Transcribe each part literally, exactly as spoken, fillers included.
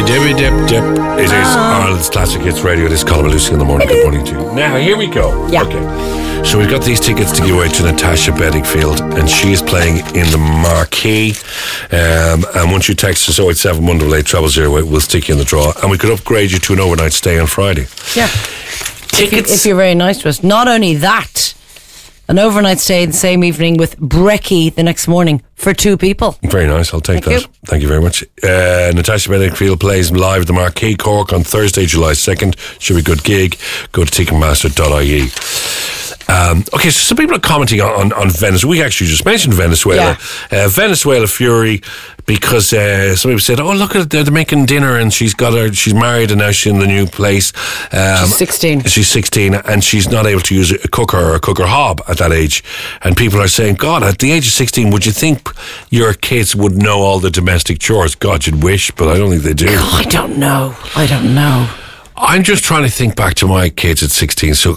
Dibby dibby dip dip. It is Ireland's Classic Hits Radio. This is Colin and Lucy in the morning. Good morning to you. Now, here we go. Yeah. Okay. So we've got these tickets to give away to Natasha Bedingfield, and she is playing in the Marquee. Um, and once you text us oh eight seven, one eight eight, zero zero zero, we'll stick you in the draw, and we could upgrade you to an overnight stay on Friday. Yeah. Tickets. If, you, if you're very nice to us. Not only that, an overnight stay the same evening with brekkie the next morning for two people. Very nice, I'll take Thank that. you. Thank you very much. Uh, Natasha Bedingfield plays live at the Marquee Cork on Thursday, July second. Should be a good gig. Go to ticketmaster dot I E. Um, okay, so some people are commenting on, on, on Venezuela. We actually just mentioned Venezuela. Yeah. Uh, Venezuela Fury, because uh, some people said, "Oh, look at they're, they're making dinner, and she's got her, she's married, and now she's in the new place." Um, she's sixteen. She's sixteen, and she's not able to use a cooker or a cooker hob at that age. And people are saying, "God, at the age of sixteen, would you think your kids would know all the domestic chores?" God, you'd wish, but I don't think they do. I don't know. I don't know. I'm just trying to think back to my kids at sixteen. So.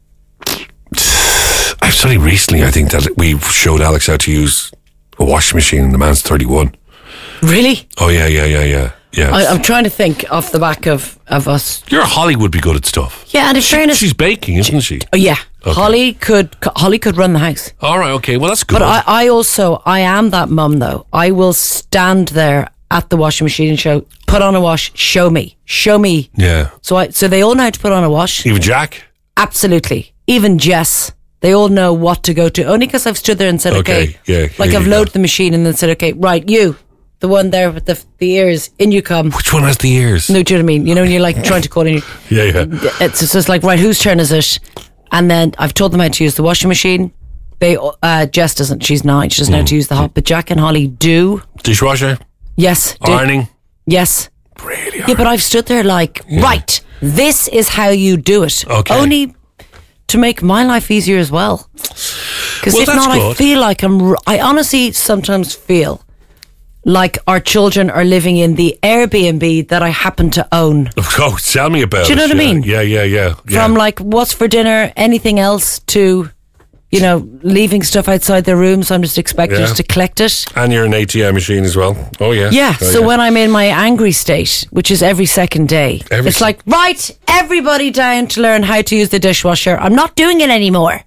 I've only recently, I think, that we showed Alex how to use a washing machine, and the man's thirty-one. Really? Oh, yeah, yeah, yeah, yeah. yeah. I, I'm trying to think off the back of, of us. Your Holly would be good at stuff. Yeah, and in she, fairness... She's baking, isn't she? Oh, yeah. Okay. Holly could Holly could run the house. All right, okay, well, that's good. But I, I also, I am that mum, though. I will stand there at the washing machine and show, put on a wash, show me. Show me. Yeah. So I, so they all know how to put on a wash. Even Jack? Absolutely. Even Jess. They all know what to go to. Only because I've stood there and said, okay. Okay, yeah. Like I've go. loaded the machine and then said, okay, right, you, the one there with the the ears, in you come. Which one has the ears? No, do you know what I mean? You know when you're like trying to call in. Yeah, yeah. It's just like, right, whose turn is it? And then I've told them how to use the washing machine. They, uh, Jess doesn't. She's nine. She doesn't know how to use the hot. But Jack and Holly do. Dishwasher? Yes. Do. Ironing? Yes. Really? Yeah, but I've stood there like, yeah. right, this is how you do it. Okay. Only to make my life easier as well. Because well, if not, good. I feel like I'm... I honestly sometimes feel like our children are living in the Airbnb that I happen to own. Oh, tell me about it. Do you know it, what yeah. I mean? Yeah, yeah, yeah, yeah. From like, what's for dinner, anything else, to... You know, leaving stuff outside their room, so I'm just expected Yeah. to collect it. And you're an A T M machine as well. Oh, yeah. Yeah, oh, so yeah. when I'm in my angry state, which is every second day, Every it's se- like, right, everybody down to learn how to use the dishwasher. I'm not doing it anymore.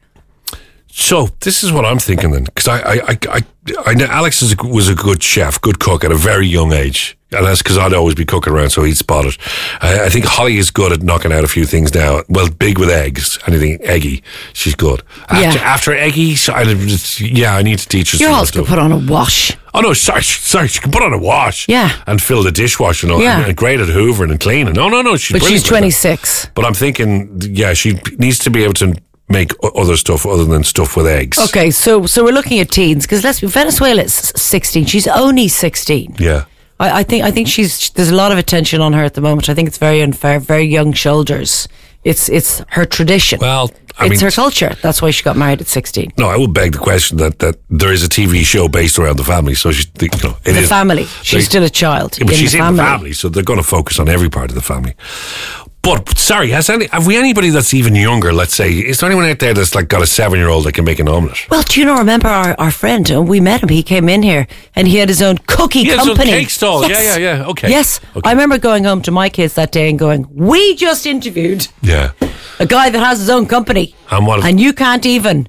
So this is what I'm thinking then, because I, I, I, I, I know Alex is a, was a good chef, good cook at a very young age, and that's because I'd always be cooking around, so he'd spot it. I, I think Holly is good at knocking out a few things now. Well, big with eggs, anything eggy, she's good. After, Yeah. after eggy, so I, yeah, I need to teach her Your some house stuff. could put on a wash. Oh no, sorry, sorry. She can put on a wash, Yeah. and fill the dishwasher and all, Yeah. and great at hoovering and cleaning. No, no, no, she's But brilliant she's with that. twenty-six. But I'm thinking, yeah, she needs to be able to make o- other stuff other than stuff with eggs. Okay, so so we're looking at teens, because let's be, Venezuela is sixteen. She's only sixteen. Yeah. I, I think I think she's there's a lot of attention on her at the moment. I think it's very unfair, very young shoulders. It's it's her tradition. Well, I it's mean, her culture. That's why she got married at sixteen. No, I would beg the question that, that there is a T V show based around the family. So she, you know, it The is, family. She's they- still a child. Yeah, but in she's the in family. the family, so they're going to focus on every part of the family. But sorry, has any have we anybody that's even younger? Let's say, is there anyone out there that's like got a seven-year-old that can make an omelette? Well, do you know? Remember our, our friend? Uh, we met him. He came in here and he had his own cookie He had his own company. cake stall. Yes. Yeah, yeah, yeah. Okay. Yes, Okay. I remember going home to my kids that day and going, "We just interviewed Yeah. a guy that has his own company, And what? and you can't even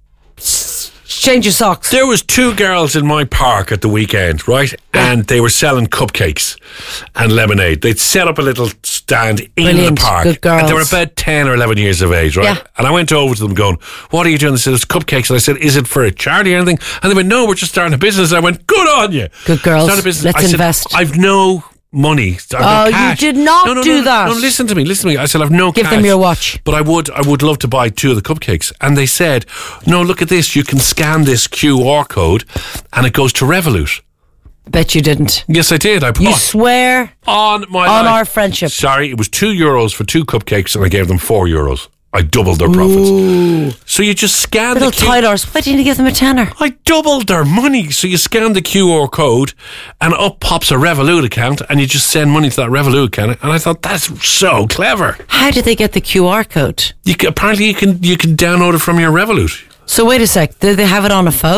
s- change your socks." There was two girls in my park at the weekend, right? And they were selling cupcakes and lemonade. They'd set up a little stand in Brilliant. the park. Good girls. And they were about ten or eleven years of age, right? Yeah. And I went over to them going, "What are you doing?" They said, "It's cupcakes." And I said, "Is it for a charity or anything?" And they went, "No, we're just starting a business." And I went, "Good on you." Good girls. Start a business. Let's I said, invest. I've no money. I've no Oh, you cash. did not no, no, do no, that. No, listen to me. Listen to me. I said, I've no Give cash. them your watch. But I would, I would love to buy two of the cupcakes. And they said, "No, look at this. You can scan this Q R code and it goes to Revolut." Bet you didn't. Yes, I did. I bought You swear on my on life. our friendship. Sorry, it was two euros for two cupcakes, and I gave them four euros. I doubled their profits. Ooh. So you just scan Little the Q- tight arse. Why didn't you give them a tenner? I doubled their money. So you scan the Q R code, and up pops a Revolut account, and you just send money to that Revolut account. And I thought that's so clever. How did they get the Q R code? You can, apparently you can you can download it from your Revolut. So wait a sec. Did they have it on a phone?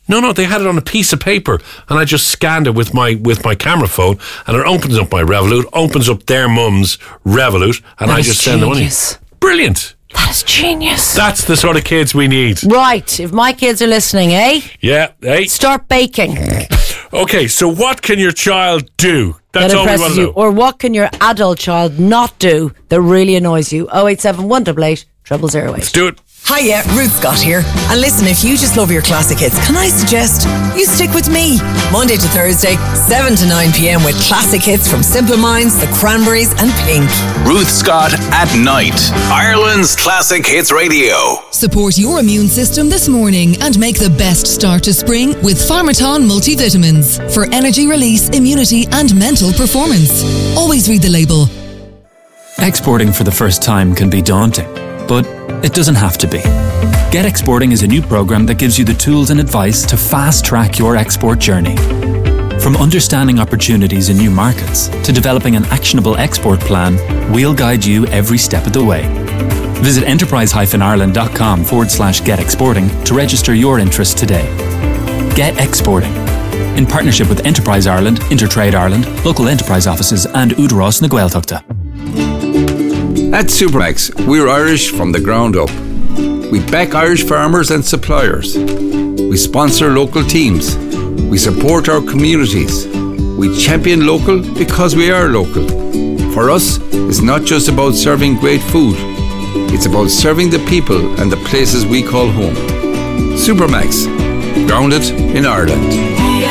No, no, they had it on a piece of paper, and I just scanned it with my with my camera phone, and it opens up my Revolut, opens up their mum's Revolut, and That I is just send the money. genius. Brilliant. That is genius. That's the sort of kids we need. Right, if my kids are listening, eh? Yeah, hey. Start baking. Okay, so what can your child do? That's That all we want impresses to you. know. Or what can your adult child not do that really annoys you? oh eight seven one eight eight, zero zero eight. Let's do it. Hiya, Ruth Scott here. And listen, if you just love your classic hits, can I suggest you stick with me? Monday to Thursday, seven to nine p.m. with classic hits from Simple Minds, The Cranberries and Pink. Ruth Scott at night. Ireland's Classic Hits Radio. Support your immune system this morning and make the best start to spring with Pharmaton multivitamins for energy release, immunity and mental performance. Always read the label. Exporting for the first time can be daunting, but it doesn't have to be. Get Exporting is a new program that gives you the tools and advice to fast-track your export journey. From understanding opportunities in new markets to developing an actionable export plan, we'll guide you every step of the way. Visit enterprise-ireland.com forward slash get exporting to register your interest today. Get Exporting. In partnership with Enterprise Ireland, Intertrade Ireland, local enterprise offices and Údarás na Gaeltachta. At Supermax, we're Irish from the ground up. We back Irish farmers and suppliers. We sponsor local teams. We support our communities. We champion local because we are local. For us, it's not just about serving great food. It's about serving the people and the places we call home. Supermax, grounded in Ireland.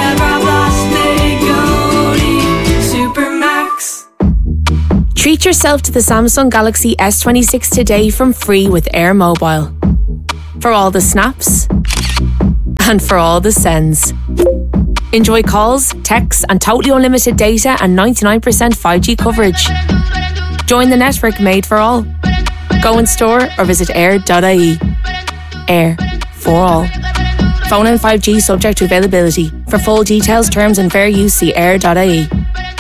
Treat yourself to the Samsung Galaxy S twenty-six today from Free with Air Mobile. For all the snaps and for all the sends. Enjoy calls, texts and totally unlimited data and ninety-nine percent five G coverage. Join the network made for all. Go in store or visit air dot I E. Air for all. Phone and five G subject to availability. For full details, terms and fair use, see air dot I E.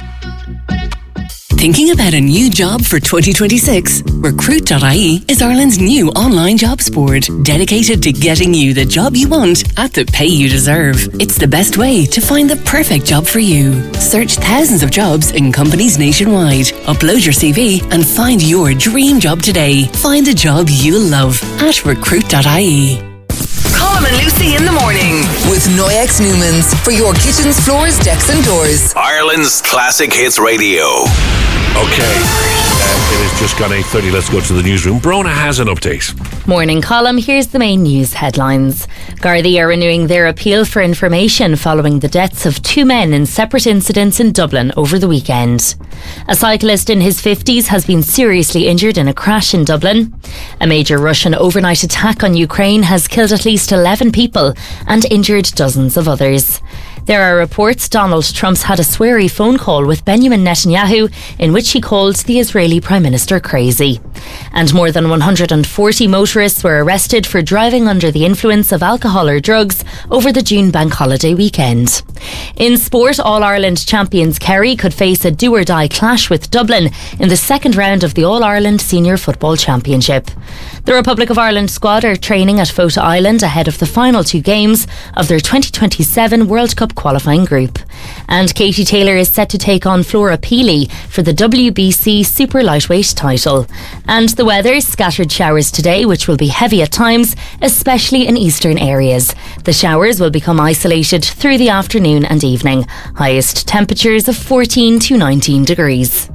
Thinking about a new job for twenty twenty-six? recruit dot I E is Ireland's new online jobs board, dedicated to getting you the job you want at the pay you deserve. It's the best way to find the perfect job for you. Search thousands of jobs in companies nationwide. Upload your C V and find your dream job today. Find a job you love at recruit dot I E. Colm and Lucy in the morning with Noyex Newmans for your kitchens, floors, decks and doors. Ireland's Classic Hits Radio. Okay, uh, it is just gone eight thirty. Let's go to the newsroom. Brona has an update. Morning column. Here's the main news headlines. Gardaí are renewing their appeal for information following the deaths of two men in separate incidents in Dublin over the weekend. A cyclist in his fifties has been seriously injured in a crash in Dublin. A major Russian overnight attack on Ukraine has killed at least eleven people and injured dozens of others. There are reports Donald Trump's had a sweary phone call with Benjamin Netanyahu in which he called the Israeli Prime Minister crazy. And more than one hundred forty motorists were arrested for driving under the influence of alcohol or drugs over the June bank holiday weekend. In sport, All-Ireland champions Kerry could face a do-or-die clash with Dublin in the second round of the All-Ireland Senior Football Championship. The Republic of Ireland squad are training at Fota Island ahead of the final two games of their twenty twenty-seven World Cup qualifying group. And Katie Taylor is set to take on Flora Peely for the W B C Super Lightweight title. And the weather, scattered showers today, which will be heavy at times, especially in eastern areas. The showers will become isolated through the afternoon and evening. Highest temperatures of fourteen to nineteen degrees.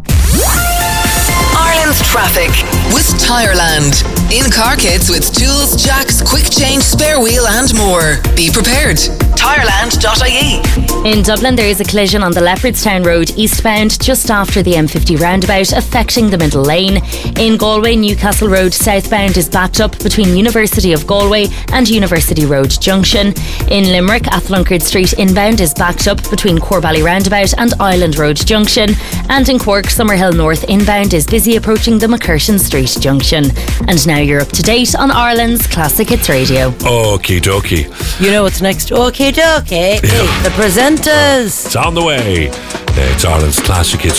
Ireland's traffic with Tireland. In-car kits with tools, jacks, quick change, spare wheel and more. Be prepared. Tireland dot I E. In Dublin, there is a collision on the Leopardstown Road eastbound just after the M fifty roundabout, affecting the middle lane. In Galway, Newcastle Road southbound is backed up between University of Galway and University Road Junction. In Limerick, Athlunkard Street inbound is backed up between Corbally Roundabout and Island Road Junction. And in Cork, Summerhill North inbound is busy approaching the McCurtain Street Junction. And now you're up to date on Ireland's Classic Hits Radio. Okie dokie. You know what's next? Okie dokie. Yeah. The presenters. It's on the way. It's Ireland's Classic Hits